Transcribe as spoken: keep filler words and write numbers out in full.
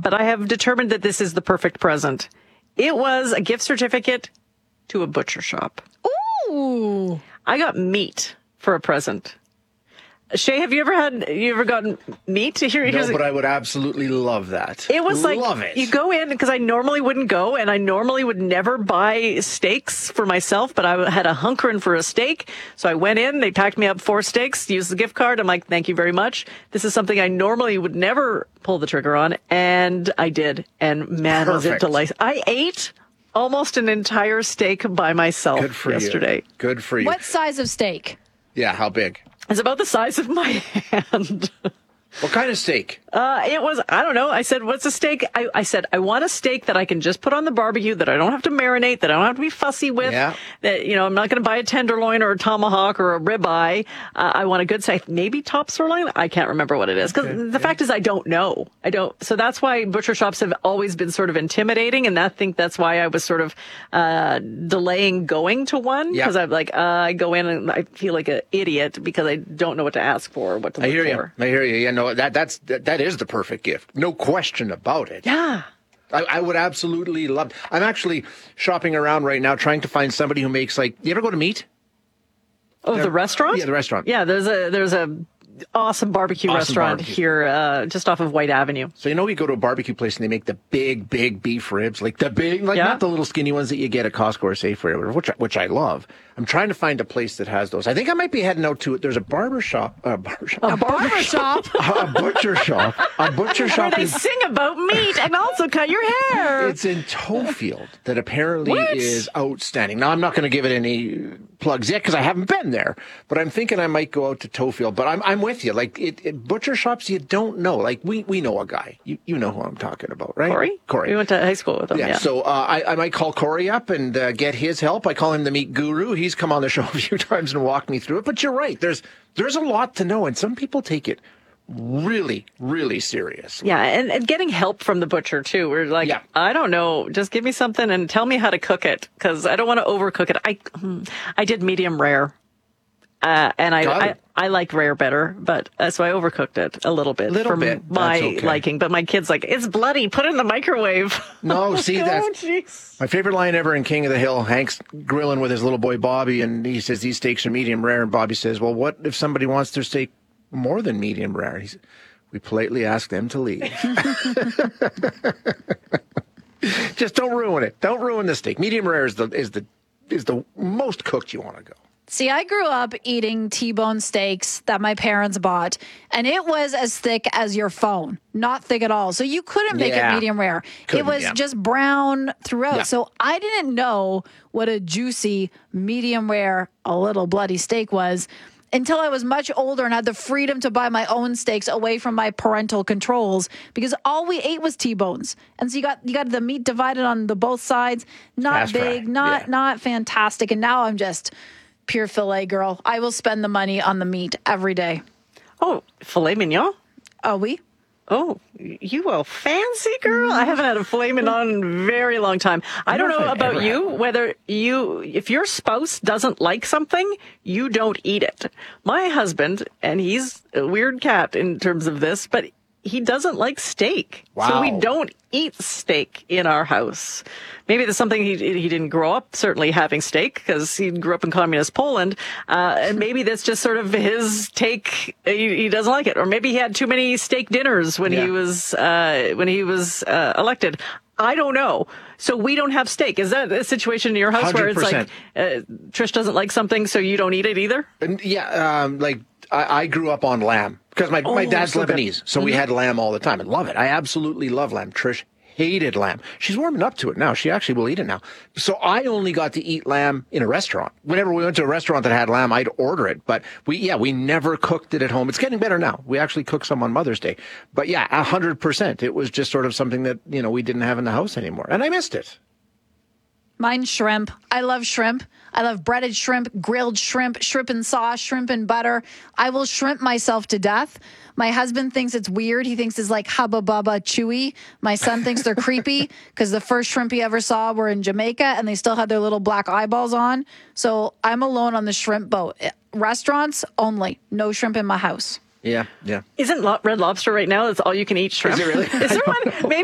but I have determined that this is the perfect present. It was a gift certificate to a butcher shop. Ooh. I got meat for a present. Shay, have you ever had, you ever gotten meat? Here, No, but I would absolutely love that. It was like, love it. You go in, because I normally wouldn't go, and I normally would never buy steaks for myself, but I had a hunkering for a steak. So I went in, they packed me up four steaks, used the gift card. I'm like, thank you very much. This is something I normally would never pull the trigger on, and I did. And man, was it Perfect. delightful. I ate almost an entire steak by myself Good for yesterday. you. Good for you. What size of steak? Yeah, how big? It's about the size of my hand. What kind of steak? Uh, it was, I don't know. I said, what's a steak? I, I said, I want a steak that I can just put on the barbecue, that I don't have to marinate, that I don't have to be fussy with. Yeah. That, you know, I'm not going to buy a tenderloin or a tomahawk or a ribeye. Uh, I want a good steak. Maybe top sirloin? I can't remember what it is. Because Okay. the Yeah. fact is, I don't know. I don't. So that's why butcher shops have always been sort of intimidating. And I think that's why I was sort of uh, delaying going to one. Yeah. Because I'm like, uh, I go in and I feel like an idiot because I don't know what to ask for or what to I look hear for. you. I hear you. Yeah, no, that that's that, that is the perfect gift. No question about it. Yeah. I, I would absolutely love. I'm actually shopping around right now trying to find somebody who makes, like, you ever go to Meat? Oh, the restaurant? Yeah, the restaurant. Yeah, there's a there's a awesome barbecue Awesome restaurant barbecue. here uh, just off of White Avenue. So, you know, we go to a barbecue place and they make the big, big beef ribs, like the big, like Yeah. not the little skinny ones that you get at Costco or Safeway or whatever, which I, which I love. I'm trying to find a place that has those. I think I might be heading out to it. There's a barber shop, uh, barber shop, A barber shop? a butcher shop, a butcher Where shop. they in- sing about meat and also cut your hair. It's in Tofield that apparently What? is outstanding. Now, I'm not going to give it any plugs yet because I haven't been there, but I'm thinking I might go out to Tofield. But I'm I'm with you. Like, it, it, butcher shops, you don't know. Like, we, we know a guy. You you know who I'm talking about, right? Corey? Corey. We went to high school with him, Yeah, yeah. so uh, I, I might call Corey up and uh, get his help. I call him the meat guru. He's come on the show a few times and walked me through it. But you're right. There's there's a lot to know, and some people take it really, really serious. Yeah, and, and getting help from the butcher, too. We're like, Yeah. I don't know, just give me something and tell me how to cook it, because I don't want to overcook it. I hmm, I did medium rare, uh, and I, Got I it. I like rare better, but uh, so I overcooked it a little bit Little for bit, my that's okay. liking. But my kid's like, it's bloody, put it in the microwave. No, see, Oh, that's jeez. my favorite line ever in King of the Hill. Hank's grilling with his little boy Bobby, and he says these steaks are medium rare. And Bobby says, "Well, what if somebody wants their steak more than medium rare?" He's, we politely ask them to leave. Just don't ruin it. Don't ruin the steak. Medium rare is the is the is the most cooked you want to go. See, I grew up eating T-bone steaks that my parents bought, and it was as thick as your phone, not thick at all. So you couldn't make Yeah. it medium rare. Couldn't, it was yeah. just brown throughout. Yeah. So I didn't know what a juicy, medium rare, a little bloody steak was until I was much older and had the freedom to buy my own steaks away from my parental controls, because all we ate was T-bones. And so you got you got the meat divided on the both sides, not Fast fry, big, not yeah. not fantastic. And now I'm just pure filet girl. I will spend the money on the meat every day. Oh, filet mignon? Oh, we? Oh, you a fancy girl? I haven't had a filet mignon in a very long time. I don't don't know know if I've about ever you, had whether you, if your spouse doesn't like something, you don't eat it. My husband, and he's a weird cat in terms of this, but he doesn't like steak. So we Wow. don't eat steak in our house. Maybe there's something he he didn't grow up certainly having steak, because he grew up in communist Poland. Uh, and maybe that's just sort of his take. He, he doesn't like it. Or maybe he had too many steak dinners when Yeah. he was, uh, when he was, uh, elected. I don't know. So we don't have steak. Is that a situation in your house where it's like, uh, Trish doesn't like something, so you don't eat it either? And yeah, um, like I, I grew up on lamb because my, my Oh, dad's so good. Lebanese, so we had lamb all the time. I love it. I absolutely love lamb. Trish hated lamb. She's warming up to it now. She actually will eat it now. So I only got to eat lamb in a restaurant. Whenever we went to a restaurant that had lamb, I'd order it. But we, yeah, we never cooked it at home. It's getting better now. We actually cook some on Mother's Day. But yeah, a hundred percent. It was just sort of something that, you know, we didn't have in the house anymore. And I missed it. Mine's shrimp. I love shrimp. I love breaded shrimp, grilled shrimp, shrimp and sauce, shrimp and butter. I will shrimp myself to death. My husband thinks it's weird. He thinks it's like Hubba Bubba Chewy. My son thinks they're creepy because the first shrimp he ever saw were in Jamaica and they still had their little black eyeballs on. So I'm alone on the shrimp boat. Restaurants only. No shrimp in my house. Yeah, yeah. Isn't Lo- Red Lobster right now? It's all you can eat shrimp. Is it really? Is there one? Maybe